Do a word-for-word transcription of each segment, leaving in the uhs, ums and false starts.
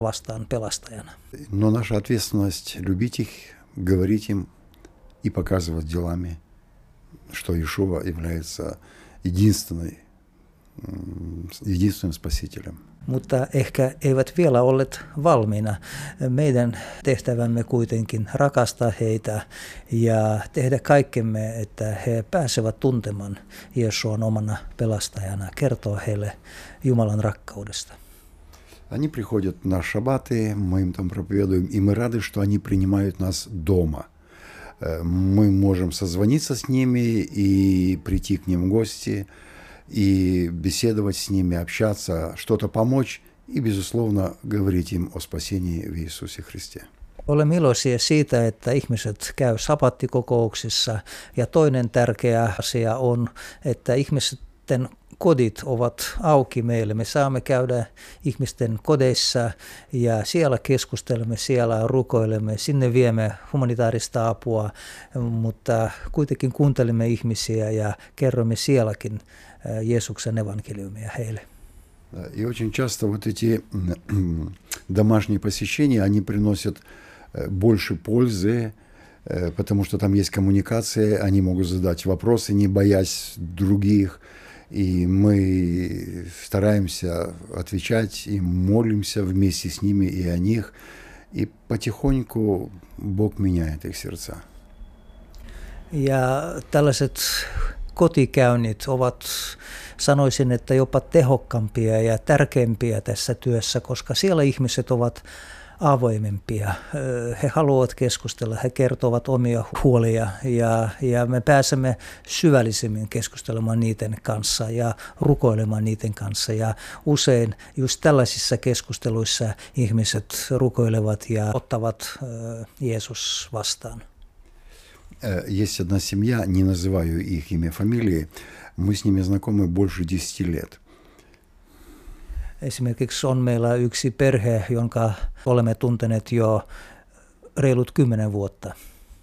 vastaan pelastajana. Но наша ответственность любить их, говорить им и показывать делами, что Иешуа является единственной, единственным спасителем. Mutta ehkä eivät vielä olleet valmiina. Meidän tehtävämme kuitenkin rakastaa heitä ja tehdä kaikkemme, että he pääsevät tuntemaan Jeesuan omana pelastajana, kertoa heille Jumalan rakkaudesta. Они приходят на шаббаты, мы им там проповедуем, и мы рады, что они принимают нас дома. Мы можем созвониться с ними и прийти к ним в гости, и беседовать с ними, общаться, что-то помочь и, безусловно, говорить им о спасении в Иисусе Христе. Olemme iloisia siitä, että ihmiset käy sapattikokouksissa ja toinen tärkeä asia on, että ihmisten kodit ovat auki meille. Me saamme käydä ihmisten kodeissa ja siellä keskustelemme, siellä rukoilemme, sinne viemme humanitaarista apua, mutta kuitenkin kuuntelemme ihmisiä ja kerromme sielläkin Jeesuksen evankeliumia heille. И очень часто вот эти домашние посещения, они приносят больше пользы, потому что там есть коммуникация, они могут задать вопросы, не боясь других. И мы стараемся отвечать и молимся вместе с ними и о них. И потихоньку Бог меняет их сердца. Ja tällaiset kotikäynnit ovat, sanoisin, että jopa tehokkaampia ja tärkeimpiä tässä työssä, koska siellä ihmiset ovat avoimempia. He haluavat keskustella, he kertovat omia huolia ja, ja me pääsemme syvällisemmin keskustelemaan niiden kanssa ja rukoilemaan niiden kanssa. Ja usein just tällaisissa keskusteluissa ihmiset rukoilevat ja ottavat Jeesus vastaan. Есть одна семья, не называю их имя, фамилии, мы с ними знакомы больше десяти лет. Esimerkiksi on meillä yksi perhe, jonka olemme tunteneet jo reilut kymmenen vuotta.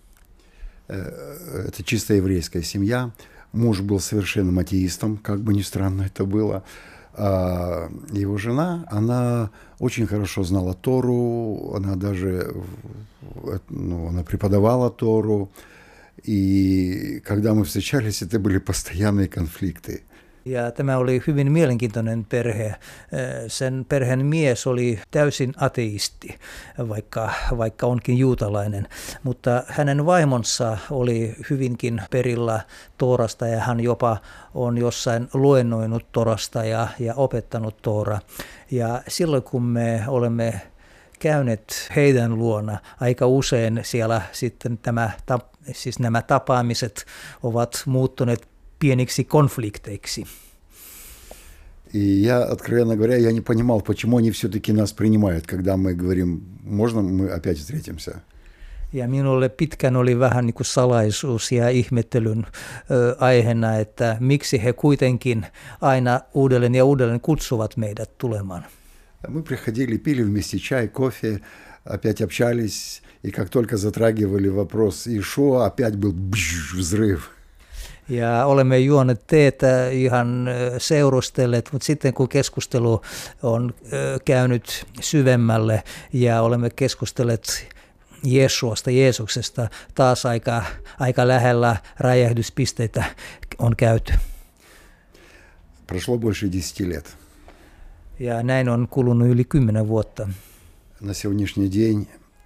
Это чисто еврейская семья. Муж был совершенным атеистом, как бы ни странно это было. А его жена, она очень хорошо знала Тору, она даже ну, она преподавала Тору. И когда мы встречались, это были постоянные конфликты. Ja tämä oli hyvin mielenkiintoinen perhe. Sen perheen mies oli täysin ateisti, vaikka, vaikka onkin juutalainen, mutta hänen vaimonsa oli hyvinkin perillä Toorasta ja hän jopa on jossain luennoinut Torasta ja, ja opettanut Toora. Ja silloin kun me olemme käyneet heidän luona, aika usein siellä sitten tämä, siis nämä tapaamiset ovat muuttuneet pieniksi konflikteiksi. И я, откровенно говоря, я не понимал, почему они все-таки нас принимают, когда мы говорим, можно мы опять встретимся. Ja minulle pitkään oli vähän niin kuin salaisuus ja ihmettelyn ö, aiheena, että miksi he kuitenkin aina uudelleen ja uudelleen kutsuvat meidät tulemaan. Мы приходили, пили вместе чай, кофе, опять общались, и как только затрагивали вопрос Иешуа, опять был бжж, взрыв. Ja olemme juoneet teetä ihan seurustelleet, mutta sitten kun keskustelu on käynyt syvemmälle ja olemme keskustelleet Jeesuasta, Jeesuksesta, taas aika, aika lähellä räjähdyspisteitä on käyty. Прошло больше десяти лет. Ja näin on kulunut yli kymmenen vuotta. На сегодняшний день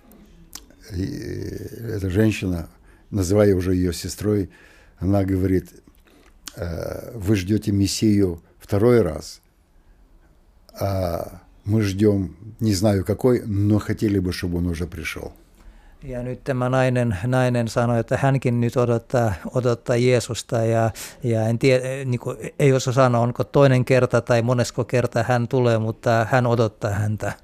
эта женщина, называя уже ее сестрой, она говорит, вы ждете Мессию второй раз, а мы ждем, не знаю какой, но хотели бы, чтобы он уже пришел. Ja nyt tämä nainen, nainen sanoi, että hänkin nyt odottaa, odottaa Jeesusta ja, ja en tiedä, niin kuin, ei osaa sanoa, onko toinen kerta tai monesko kerta hän tulee, mutta hän odottaa häntä.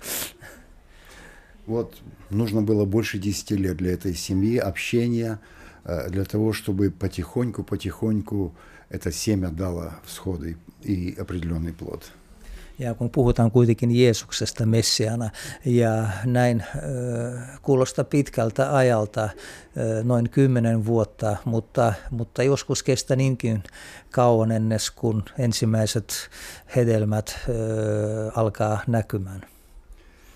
Вот, нужно было больше десяти лет для этой семьи, общения, для того, чтобы потихоньку-потихоньку это семя дало всходы и определенный плод. Ja kun puhutaan kuitenkin Jeesuksesta Messiana ja näin äh, kuulostaa pitkältä ajalta, äh, noin kymmenen vuotta, mutta, mutta joskus kestää niinkin kauan ennen kuin ensimmäiset hedelmät äh, alkaa näkymään.